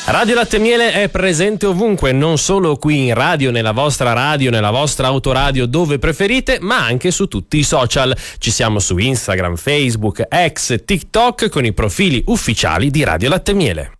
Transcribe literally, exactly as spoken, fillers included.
Radio Latte Miele è presente ovunque, non solo qui in radio, nella vostra radio, nella vostra autoradio, dove preferite, ma anche su tutti i social. Ci siamo su Instagram, Facebook, X, TikTok con i profili ufficiali di Radio Latte Miele.